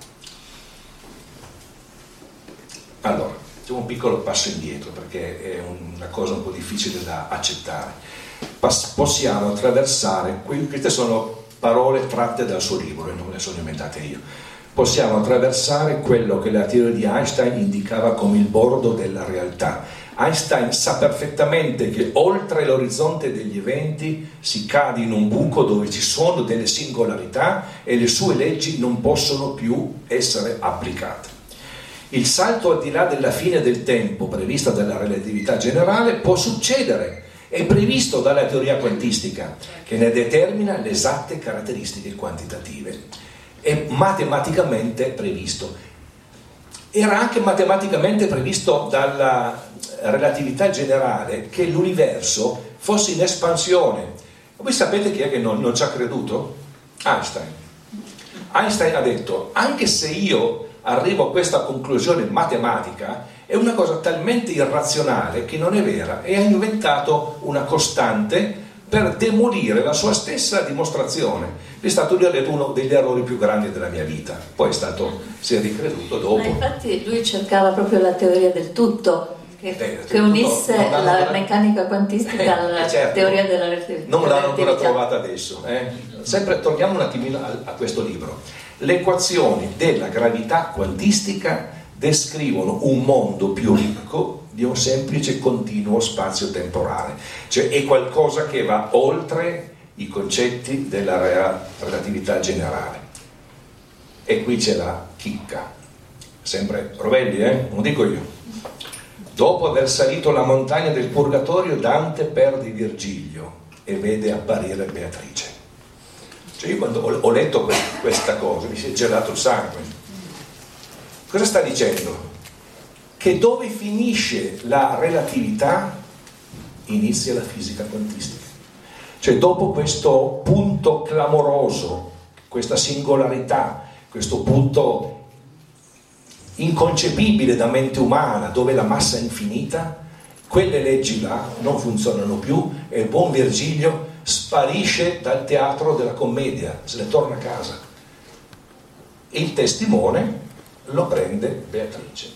Allora, facciamo un piccolo passo indietro, perché è una cosa un po' difficile da accettare. Pass- possiamo attraversare, queste sono parole tratte dal suo libro e non me le sono inventate io. Possiamo attraversare quello che la teoria di Einstein indicava come il bordo della realtà. Einstein sa perfettamente che oltre l'orizzonte degli eventi si cade in un buco dove ci sono delle singolarità e le sue leggi non possono più essere applicate. Il salto al di là della fine del tempo prevista dalla relatività generale può succedere, è previsto dalla teoria quantistica che ne determina le esatte caratteristiche quantitative. È matematicamente previsto. Era anche matematicamente previsto dalla relatività generale che l'universo fosse in espansione. Voi sapete chi è che non, non ci ha creduto? Einstein. Einstein ha detto, anche se io arrivo a questa conclusione matematica, è una cosa talmente irrazionale che non è vera, e ha inventato una costante per demolire la sua stessa dimostrazione. È stato, lui ha detto, uno degli errori più grandi della mia vita. Poi è stato, si è ricreduto dopo. Ma infatti lui cercava proprio la teoria del tutto, che, eh, che unisse non, non la ancora... meccanica quantistica eh, alla certo, teoria della relatività. Non l'hanno ancora trovata adesso. Eh. Sempre torniamo un attimino a, a questo libro. Le equazioni della gravità quantistica descrivono un mondo più ricco di un semplice continuo spazio-temporale, cioè è qualcosa che va oltre i concetti della rea- relatività generale. E qui c'è la chicca, sempre Rovelli, eh? Non dico io. Dopo aver salito la montagna del Purgatorio, Dante perde Virgilio e vede apparire Beatrice. Cioè io quando ho, ho letto que- questa cosa mi si è gelato il sangue. Cosa sta dicendo? Che dove finisce la relatività inizia la fisica quantistica. Cioè dopo questo punto clamoroso, questa singolarità, questo punto inconcepibile da mente umana, dove la massa è infinita, quelle leggi là non funzionano più e il buon Virgilio sparisce dal teatro della commedia, se ne torna a casa. E il testimone lo prende Beatrice.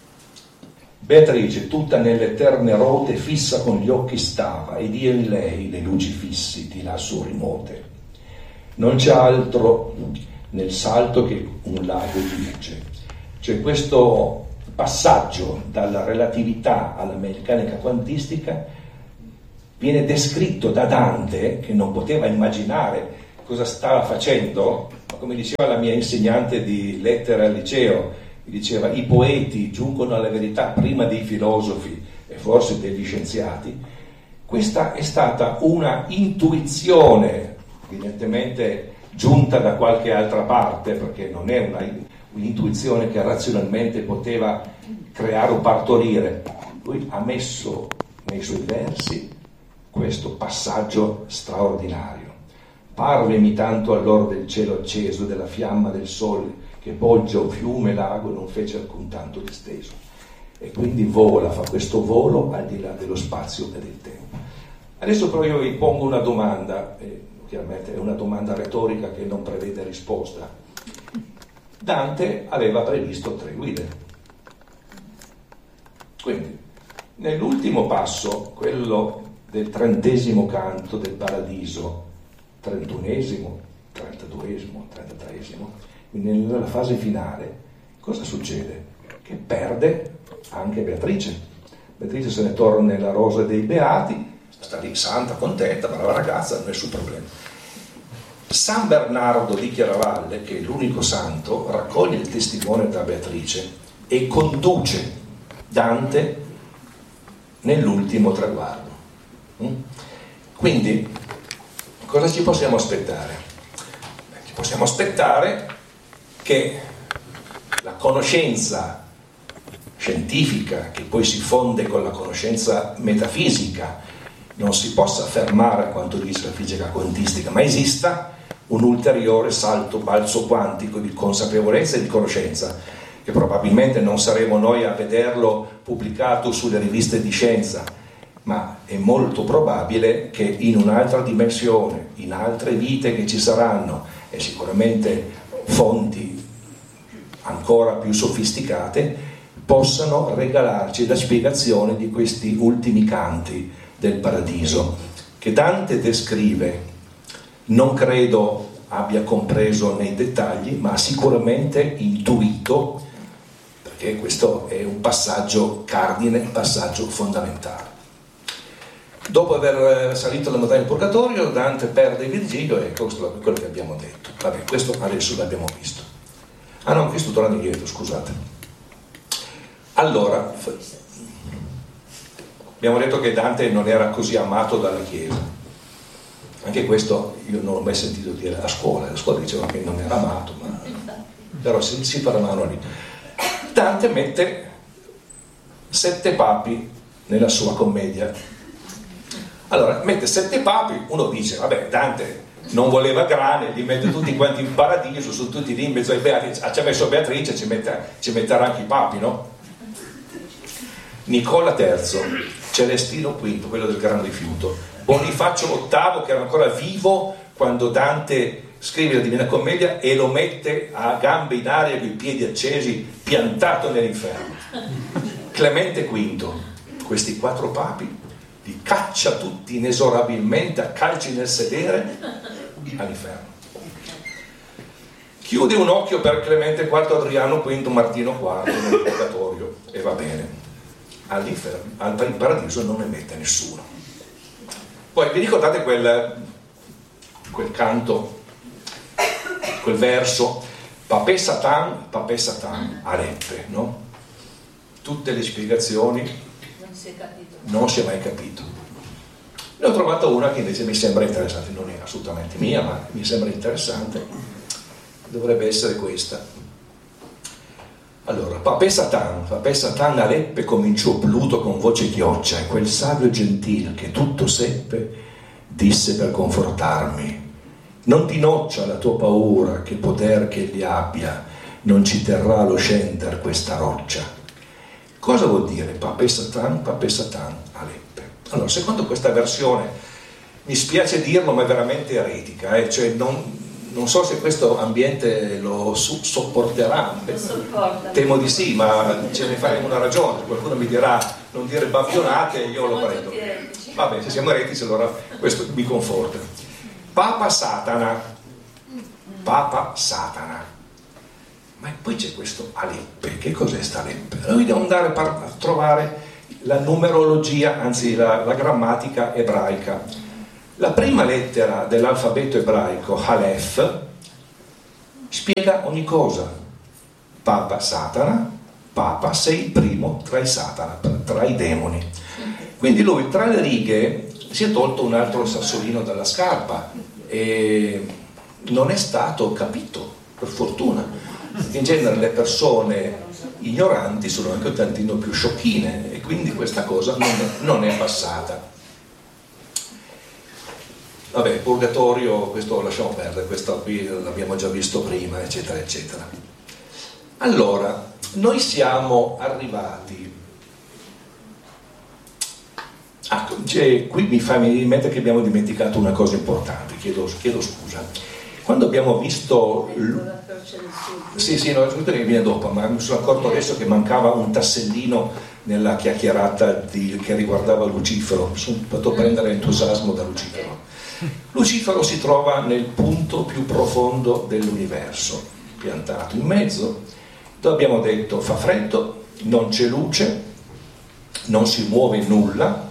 Beatrice, tutta nelle eterne rote, fissa con gli occhi stava, ed io in lei le luci fissi di lassù rimote. non c'è altro nel salto che un lago di luce. Cioè questo passaggio dalla relatività alla meccanica quantistica viene descritto da Dante, che non poteva immaginare cosa stava facendo, ma come diceva la mia insegnante di lettere al liceo, mi diceva: i poeti giungono alla verità prima dei filosofi e forse degli scienziati. Questa è stata una intuizione, evidentemente giunta da qualche altra parte, perché non è una, un'intuizione che razionalmente poteva creare o partorire. Lui ha messo nei suoi versi questo passaggio straordinario. Parvemi tanto all'or del cielo acceso, della fiamma del sole, che poggia o fiume, lago, non fece alcun tanto disteso. E quindi vola, fa questo volo al di là dello spazio e del tempo. Adesso però io vi pongo una domanda, eh, chiaramente è una domanda retorica che non prevede risposta. Dante aveva previsto tre guide. Quindi, nell'ultimo passo, quello del trentesimo canto del Paradiso, trentunesimo, trentaduesimo, trentatreesimo, quindi nella fase finale, cosa succede? Che perde anche Beatrice. Beatrice se ne torna nella rosa dei Beati, sta lì santa, contenta, brava ragazza, nessun problema. San Bernardo di Chiaravalle, che è l'unico santo, raccoglie il testimone da Beatrice e conduce Dante nell'ultimo traguardo. Quindi cosa ci possiamo aspettare? Ci possiamo aspettare che la conoscenza scientifica, che poi si fonde con la conoscenza metafisica, non si possa fermare a quanto dice la fisica quantistica, ma esista un ulteriore salto, balzo quantico di consapevolezza e di conoscenza, che probabilmente non saremo noi a vederlo pubblicato sulle riviste di scienza, ma è molto probabile che in un'altra dimensione, in altre vite che ci saranno, e sicuramente fonti ancora più sofisticate, possano regalarci la spiegazione di questi ultimi canti del Paradiso, che Dante descrive. Non credo abbia compreso nei dettagli, ma ha sicuramente intuito, perché questo è un passaggio cardine, un passaggio fondamentale. Dopo aver salito la montagna del Purgatorio, Dante perde Virgilio, e questo è quello che abbiamo detto. Vabbè, questo adesso l'abbiamo visto. Ah no, questo torna indietro, scusate. Allora, abbiamo detto che Dante non era così amato dalla Chiesa. Anche questo io non l'ho mai sentito dire a scuola. A scuola dicevano che non era amato, ma però si, si parlavano lì. Dante mette sette papi nella sua commedia. Allora, mette sette papi, uno dice, vabbè, Dante non voleva grane, li mette tutti quanti in paradiso, sono tutti lì in mezzo ai beati, ci ha messo Beatrice, ci, mette, ci metterà anche i papi, no? Nicola terzo, Celestino quinto, quello del Gran Rifiuto, Bonifacio ottavo, che era ancora vivo quando Dante scrive la Divina Commedia e lo mette a gambe in aria con i piedi accesi, piantato nell'inferno. Clemente quinto, questi quattro papi li caccia tutti inesorabilmente a calci nel sedere all'inferno. Chiude un occhio per Clemente quarto, Adriano quinto, Martino quarto nel purgatorio, e va bene. All'inferno, al paradiso non ne mette nessuno. Poi vi ricordate quel, quel canto, quel verso, Papè Satan, Papè Satan, Aleppe, no? Tutte le spiegazioni non si è capito. Non si è mai capito. Ne ho trovato una che invece mi sembra interessante, non è assolutamente mia, ma mi sembra interessante. Dovrebbe essere questa. Allora, Papè Satan, Papè Satan Aleppe cominciò Pluto con voce chioccia, e quel savio gentil che tutto seppe disse per confortarmi: non ti noccia la tua paura, che poter che egli abbia non ci terrà lo scender questa roccia. Cosa vuol dire Papè Satan, Papè Satan Aleppe? Allora, secondo questa versione, mi spiace dirlo, ma è veramente eretica, eh? Cioè non... Non so se questo ambiente lo su- sopporterà, temo di sì, ma ce ne faremo una ragione. Qualcuno mi dirà non dire babbionate, io lo prendo. Vabbè, se siamo eretici allora questo mi conforta. Papa Satana, Papa Satana. Ma poi c'è questo Aleppe. Che cos'è sta Aleppe? Noi dobbiamo andare a trovare la numerologia, anzi la, la grammatica ebraica. La prima lettera dell'alfabeto ebraico, Aleph, spiega ogni cosa. Papa Satana, Papa sei il primo tra i Satana, tra i demoni. Quindi lui tra le righe si è tolto un altro sassolino dalla scarpa e non è stato capito, per fortuna. In genere le persone ignoranti sono anche un tantino più sciocchine e quindi questa cosa non è, non è passata. Vabbè, purgatorio, questo lasciamo perdere, questo qui l'abbiamo già visto prima, eccetera, eccetera. Allora, noi siamo arrivati... Ah, cioè, qui mi fa venire in mente che abbiamo dimenticato una cosa importante, chiedo, chiedo scusa. Quando abbiamo visto... L... Sì, sì, no, che viene dopo, ma mi sono accorto adesso che mancava un tassellino nella chiacchierata di, che riguardava Lucifero. Mi sono fatto prendere entusiasmo da Lucifero. Lucifero si trova nel punto più profondo dell'universo, piantato in mezzo, dove abbiamo detto fa freddo, non c'è luce, non si muove nulla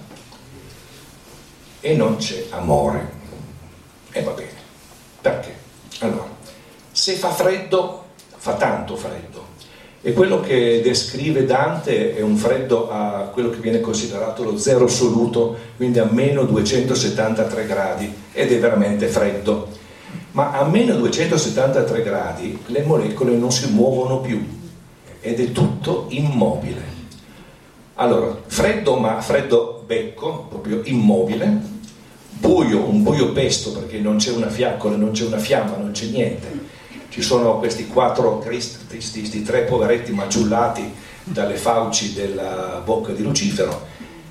e non c'è amore. E va bene, perché? Allora, se fa freddo, fa tanto freddo, e quello che descrive Dante è un freddo a quello che viene considerato lo zero assoluto, quindi a meno duecentosettantatré gradi, ed è veramente freddo. Ma a meno duecentosettantatré gradi le molecole non si muovono più ed è tutto immobile. Allora, freddo, ma freddo becco, proprio immobile, buio, un buio pesto perché non c'è una fiaccola, non c'è una fiamma, non c'è niente. Ci sono questi quattro cristi, questi tre poveretti maciullati dalle fauci della bocca di Lucifero.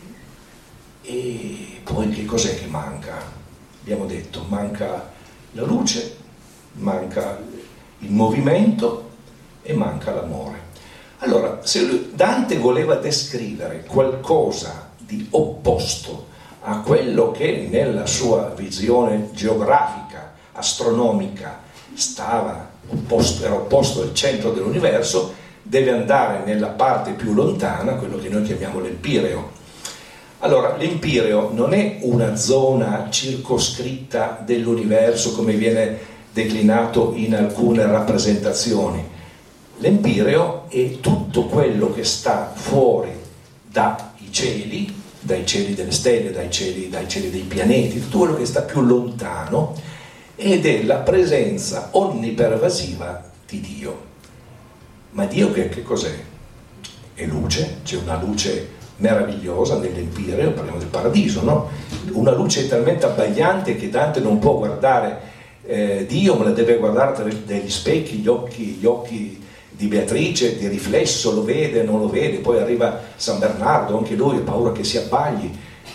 E poi che cos'è che manca? Abbiamo detto, manca la luce, manca il movimento e manca l'amore. Allora, se Dante voleva descrivere qualcosa di opposto a quello che nella sua visione geografica, astronomica, stava opposto, era opposto al centro dell'universo, deve andare nella parte più lontana, quello che noi chiamiamo l'Empireo. Allora, l'Empireo non è una zona circoscritta dell'universo come viene declinato in alcune rappresentazioni. L'Empireo è tutto quello che sta fuori dai cieli, dai cieli delle stelle, dai cieli, dai cieli dei pianeti, tutto quello che sta più lontano, ed è la presenza onnipervasiva di Dio. Ma Dio che, che cos'è? È luce, c'è una luce meravigliosa nell'Empireo, parliamo del paradiso, no? Una luce talmente abbagliante che Dante non può guardare eh, Dio, ma la deve guardare dagli specchi, gli occhi, gli occhi di Beatrice, di riflesso, lo vede, non lo vede, poi arriva San Bernardo, anche lui ha paura che si abbagli.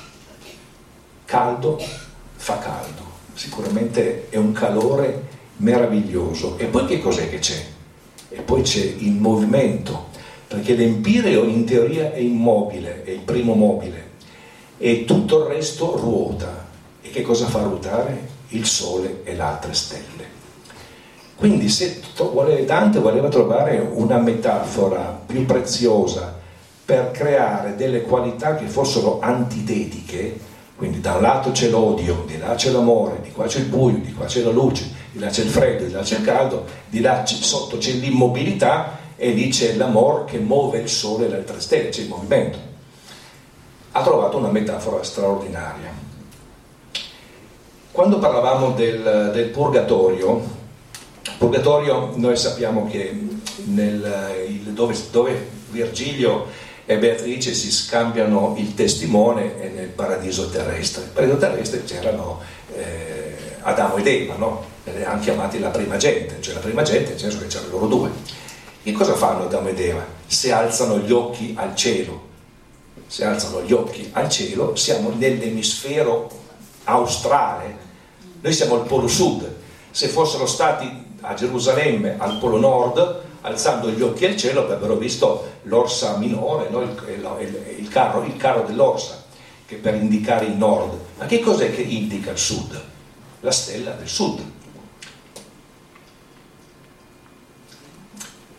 Caldo, fa caldo, sicuramente è un calore meraviglioso. E poi che cos'è che c'è? E poi c'è il movimento, perché l'Empireo in teoria è immobile, è il primo mobile, e tutto il resto ruota. E che cosa fa ruotare? Il Sole e le altre stelle. Quindi se Dante voleva trovare una metafora più preziosa per creare delle qualità che fossero antitetiche, quindi da un lato c'è l'odio, di là c'è l'amore, di qua c'è il buio, di qua c'è la luce, di là c'è il freddo, di là c'è il caldo, di là sotto c'è l'immobilità e lì c'è l'amore che muove il sole e le altre stelle, c'è il movimento. Ha trovato una metafora straordinaria. Quando parlavamo del, del purgatorio, Purgatorio, noi sappiamo che nel, il, dove, dove Virgilio e Beatrice si scambiano il testimone è nel paradiso terrestre. Nel paradiso terrestre c'erano eh, Adamo ed Eva, no? Erano chiamati la prima gente, cioè la prima gente nel senso che c'erano loro due. E cosa fanno Adamo ed Eva? Se alzano gli occhi al cielo, se alzano gli occhi al cielo, siamo nell'emisfero australe, noi siamo al polo sud. Se fossero stati a Gerusalemme al polo nord, alzando gli occhi al cielo avrebbero visto l'orsa minore, no? il, il, il, carro, il carro dell'orsa, che per indicare il nord. Ma che cos'è che indica il sud? La stella del sud.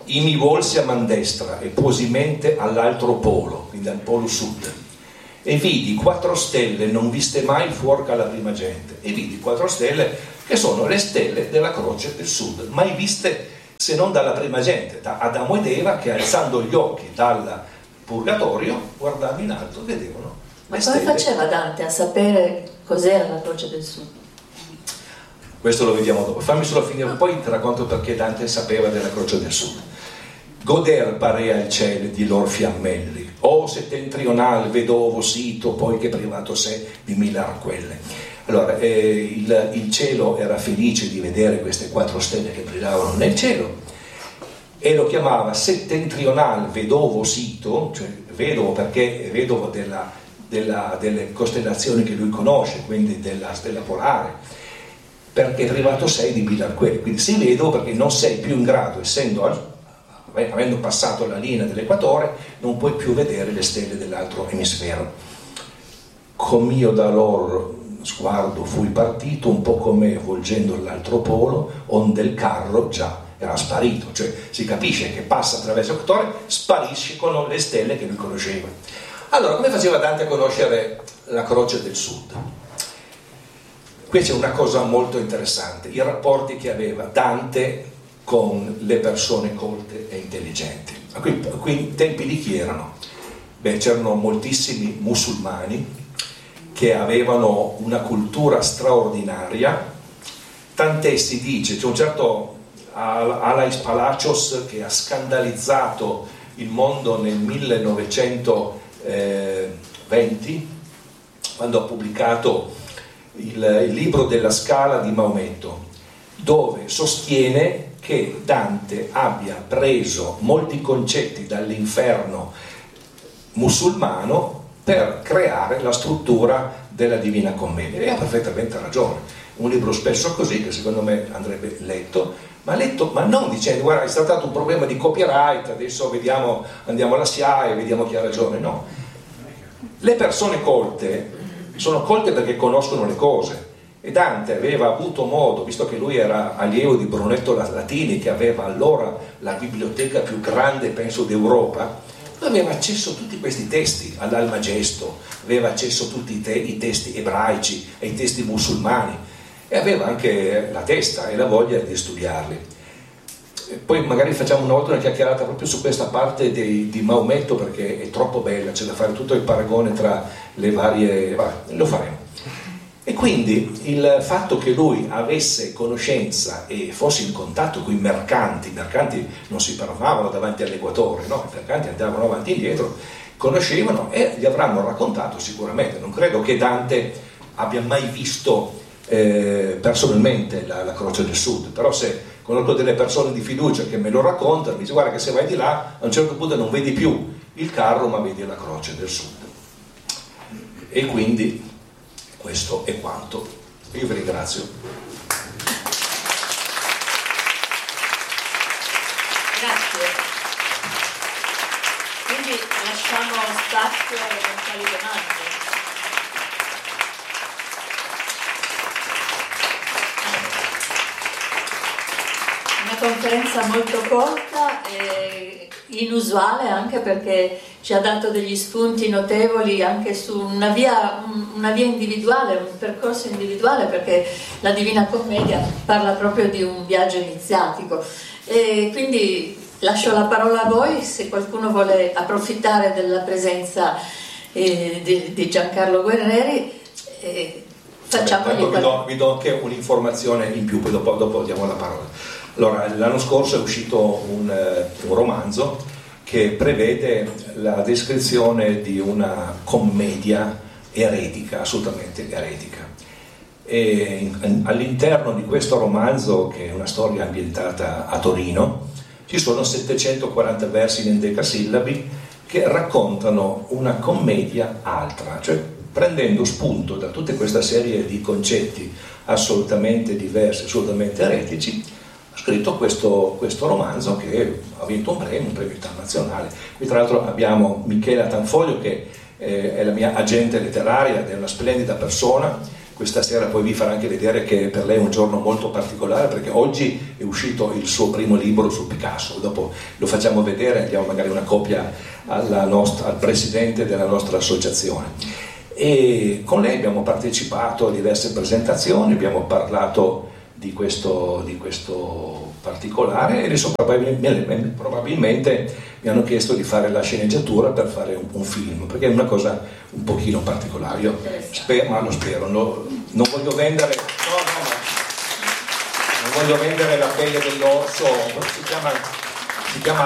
I mi volsi a man destra e posi mente all'altro polo, quindi al polo sud, e vidi quattro stelle non viste mai fuor che alla prima gente, e vidi quattro stelle che sono le stelle della croce del sud, mai viste se non dalla prima gente, da Adamo ed Eva, che alzando gli occhi dal purgatorio guardavano in alto e vedevano Ma le come stelle. faceva Dante a sapere cos'era la croce del sud? Questo lo vediamo dopo, fammi solo finire, poi ti racconto perché Dante sapeva della croce del sud. Goder parea il cielo di lor fiammelli, o settentrional vedovo sito, poi che privato sé di mille arquelle. Allora, eh, il, il cielo era felice di vedere queste quattro stelle che brillavano nel cielo, e lo chiamava settentrional vedovo sito, cioè vedovo perché è vedovo della, della, delle costellazioni che lui conosce, quindi della stella polare, perché privato sei di mille arquelle, quindi sei vedovo perché non sei più in grado, essendo al avendo passato la linea dell'equatore, non puoi più vedere le stelle dell'altro emisfero. Com'io da loro sguardo fui partito, un po' come volgendo l'altro polo, onde il carro già era sparito, cioè si capisce che passa attraverso l'equatore, sparisce con le stelle che lui conosceva. Allora, come faceva Dante a conoscere la croce del sud? Qui c'è una cosa molto interessante, i rapporti che aveva Dante con le persone colte e intelligenti. Qui, qui in tempi di chi erano? Beh, c'erano moltissimi musulmani che avevano una cultura straordinaria, tant'è si dice, c'è un certo Alais Palacios che ha scandalizzato il mondo nel millenovecentoventi, quando ha pubblicato il, il libro della Scala di Maometto, dove sostiene che Dante abbia preso molti concetti dall'inferno musulmano per creare la struttura della Divina Commedia, e ha perfettamente ragione. Un libro spesso così, che secondo me andrebbe letto, ma letto ma non dicendo guarda è stato un problema di copyright, adesso vediamo, andiamo alla S I A E e vediamo chi ha ragione. No, le persone colte sono colte perché conoscono le cose. E Dante aveva avuto modo, visto che lui era allievo di Brunetto Latini, che aveva allora la biblioteca più grande, penso, d'Europa, lui aveva accesso a tutti questi testi, all'Almagesto, aveva accesso a tutti i, te- i testi ebraici, ai testi musulmani, e aveva anche la testa e la voglia di studiarli. E poi magari facciamo una volta una chiacchierata proprio su questa parte dei, di Maometto, perché è troppo bella, c'è da fare tutto il paragone tra le varie... Vabbè, lo faremo. E quindi il fatto che lui avesse conoscenza e fosse in contatto con i mercanti, i mercanti non si fermavano davanti all'equatore, no? I mercanti andavano avanti e indietro, conoscevano e gli avranno raccontato sicuramente. Non credo che Dante abbia mai visto eh, personalmente la, la croce del sud, però se conosco delle persone di fiducia che me lo raccontano, mi dice guarda che se vai di là a un certo punto non vedi più il carro ma vedi la croce del sud. E quindi questo è quanto. Io vi ringrazio. Grazie. Quindi lasciamo spazio a eventuali domande. Una conferenza molto corta e inusuale, anche perché ci ha dato degli spunti notevoli anche su una via, una via individuale, un percorso individuale, perché la Divina Commedia parla proprio di un viaggio iniziatico. E quindi lascio la parola a voi, se qualcuno vuole approfittare della presenza eh, di, di Giancarlo Guerreri. Eh, facciamogli vi, do, vi do anche un'informazione in più, poi dopo, dopo diamo la parola. Allora, l'anno scorso è uscito un, un romanzo che prevede la descrizione di una commedia eretica, assolutamente eretica. E all'interno di questo romanzo, che è una storia ambientata a Torino, ci sono settecentoquaranta versi in endecasillabi che raccontano una commedia altra, cioè prendendo spunto da tutta questa serie di concetti assolutamente diversi, assolutamente eretici, ha scritto questo, questo romanzo che ha vinto un premio, un premio internazionale. Qui tra l'altro abbiamo Michela Tanfoglio, che eh, è la mia agente letteraria ed è una splendida persona, questa sera poi vi farà anche vedere che per lei è un giorno molto particolare, perché oggi è uscito il suo primo libro su Picasso. Dopo lo facciamo vedere, diamo magari una copia alla nostra, al presidente della nostra associazione. E con lei abbiamo partecipato a diverse presentazioni, abbiamo parlato di questo, di questo particolare, e adesso probabilmente, probabilmente mi hanno chiesto di fare la sceneggiatura per fare un, un film, perché è una cosa un pochino particolare. Io spero, ma lo spero, no, non voglio vendere, no, no, ma non voglio vendere la pelle dell'orso, si chiama, si chiama